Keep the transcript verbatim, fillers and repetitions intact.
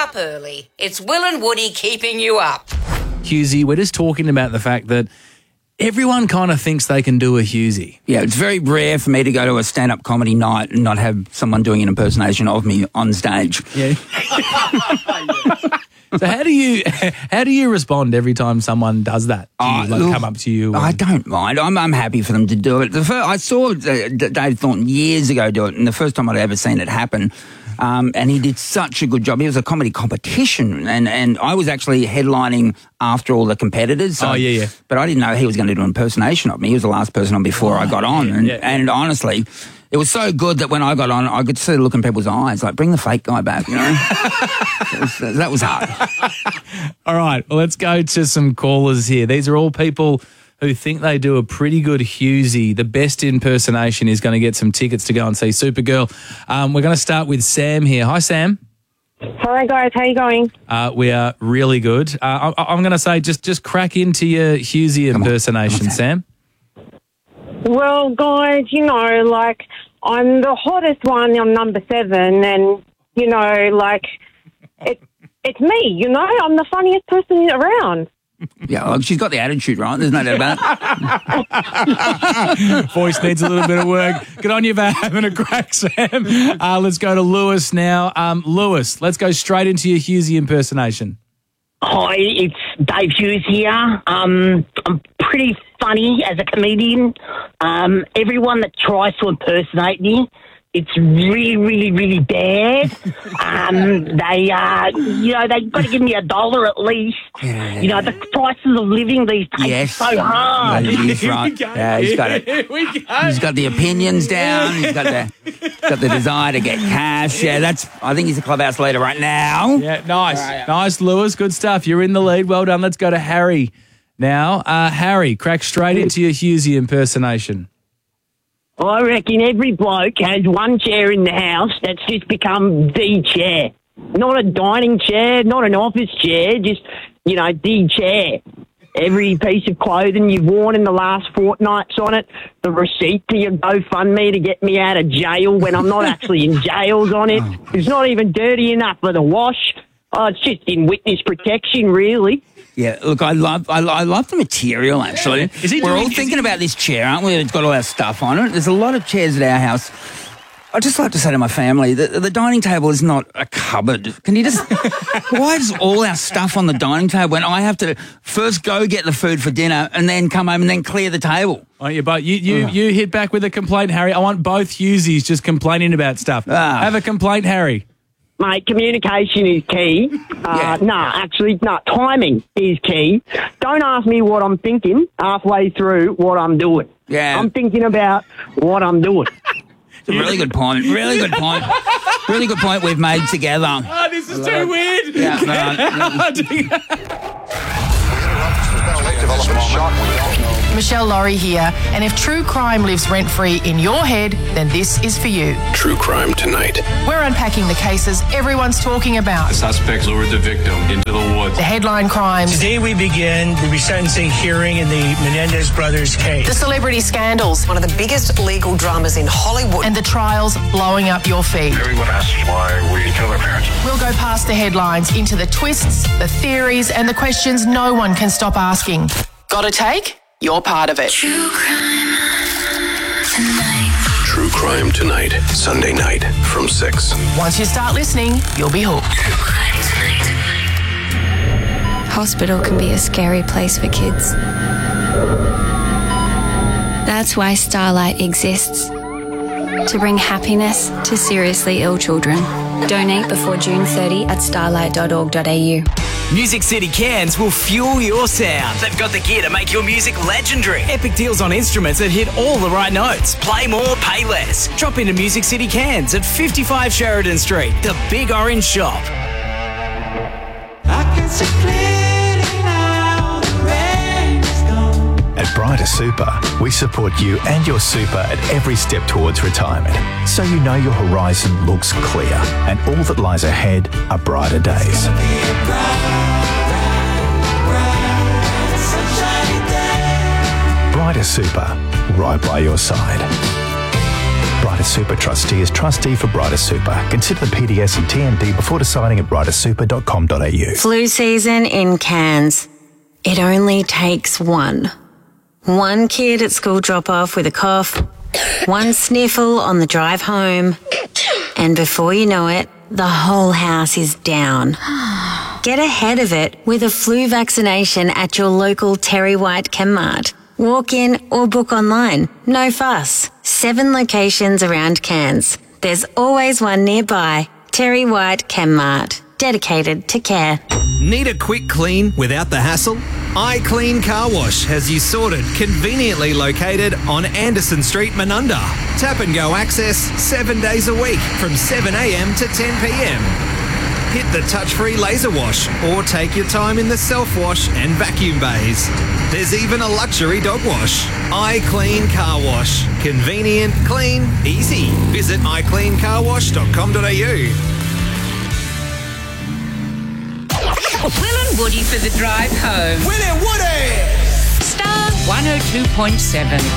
up early. It's Will and Woody keeping you up. Hughesy, we're just talking about the fact that everyone kind of thinks they can do a Hughesy. Yeah, it's very rare for me to go to a stand-up comedy night and not have someone doing an impersonation of me on stage. Yeah. So how do you how do you respond every time someone does that? Do you, Oh, like, look, come up to you? I and- don't mind. I'm, I'm happy for them to do it. The first, I saw uh, D- Dave Thornton years ago do it, and the first time I'd ever seen it happen. Um, and he did such a good job. He was a comedy competition, and, and I was actually headlining after all the competitors. So, Oh, yeah, yeah. But I didn't know he was going to do an impersonation of me. He was the last person on before I got on. And, yeah, yeah. and honestly, it was so good that when I got on, I could see the look in people's eyes, like, bring the fake guy back, you know? That was, that was hard. All right, well, let's go to some callers here. These are all people who think they do a pretty good Hughesy. The best impersonation is going to get some tickets to go and see Supergirl. Um, we're going to start with Sam here. Hi, Sam. Hi guys, how you going? Uh, we are really good. Uh, I, I'm going to say just just crack into your Hughesy impersonation, Sam. Well, guys, you know, like, I'm the hottest one on number seven, and, you know, like, it, it's me, you know? I'm the funniest person around. Yeah, well, she's got the attitude, right? There's no doubt about it. Voice needs a little bit of work. Good on you for having a crack, Sam. Uh, let's go to Lewis now. Um, Lewis, let's go straight into your Hughesy impersonation. Hi, it's Dave Hughes here. Um, I'm pretty funny as a comedian. Um, everyone that tries to impersonate me, it's really, really, really bad. Um, they, uh, you know, they've got to give me a dollar at least. Yeah. You know, the prices of living these days Yes. are so hard. Yeah, he's right. Yeah, he's got it. Here we go. He's got the opinions down. He's got the got the desire to get cash. Yeah, that's. I think he's a clubhouse leader right now. Yeah, nice. Nice, Lewis. Good stuff. You're in the lead. Well done. Let's go to Harry now. Uh, Harry, crack straight into your Hughesy impersonation. I reckon every bloke has one chair in the house that's just become the chair. Not a dining chair, not an office chair, just, you know, the chair. Every piece of clothing you've worn in the last fortnight's on it, the receipt to your GoFundMe to get me out of jail when I'm not actually in jail's on it. It's not even dirty enough for the wash. Oh, it's just in witness protection, really. Yeah, look, I love I, I love the material, actually. Is he We're doing- all is thinking he- about this chair, aren't we? It's got all our stuff on it. There's a lot of chairs at our house. I just like to say to my family that the dining table is not a cupboard. Can you just... Why is all our stuff on the dining table when I have to first go get the food for dinner and then come home and then clear the table? Oh, you, but you, you, you hit back with a complaint, Harry. I want both Hughesy's just complaining about stuff. Ah. Have a complaint, Harry. Mate, communication is key. Uh, Yeah. Nah, actually, no, timing is key. Don't ask me what I'm thinking halfway through what I'm doing. Yeah. I'm thinking about what I'm doing. It's a really good point. Really good point. Really good point we've made together. Oh, this is too weird. Yeah, no, Michelle Laurie here, and if true crime lives rent-free in your head, then this is for you. True Crime Tonight. We're unpacking the cases everyone's talking about. Suspects lured the victim into the woods. The headline crimes, Today we begin the resentencing hearing in the Menendez brothers case. the celebrity scandals, One of the biggest legal dramas in Hollywood. and the trials blowing up your feed. Everyone asks why we kill our parents. We'll go past the headlines into the twists, the theories, and the questions no one can stop asking. Got a take? You're part of it. True Crime Tonight. Sunday night from six. Once you start listening, you'll be hooked. Hospital can be a scary place for kids. That's why Starlight exists. To bring happiness to seriously ill children. Donate before June thirtieth at starlight dot org dot a u. Music City Cairns will fuel your sound. They've got the gear to make your music legendary. Epic deals on instruments that hit all the right notes. Play more, pay less. Drop into Music City Cairns at fifty-five Sheridan Street, the Big Orange Shop. I can see clearly now, the rain is gone. At Brighter Super, we support you and your super at every step towards retirement, so you know your horizon looks clear and all that lies ahead are brighter days. Brighter Super, right by your side. Brighter Brighter Super trustee as trustee for Brighter Super. Consider the P D S and T M D before deciding at brighter super dot com dot a u. Flu season in Cairns. It only takes one. One kid at school drop-off with a cough, one sniffle on the drive home, and before you know it, the whole house is down. Get ahead of it with a flu vaccination at your local Terry White Chemmart. Walk in or book online. No fuss. Seven locations around Cairns. There's always one nearby. Terry White Chemmart. Dedicated to care. Need a quick clean without the hassle? iClean Car Wash has you sorted, conveniently located on Anderson Street, Menunda. Tap and go access seven days a week from seven a m to ten p m. Hit the touch-free laser wash or take your time in the self-wash and vacuum bays. There's even a luxury dog wash. iClean Car Wash. Convenient, clean, easy. Visit i clean car wash dot com dot a u. Will and Woody for the drive home. Will and Woody! Star one oh two point seven.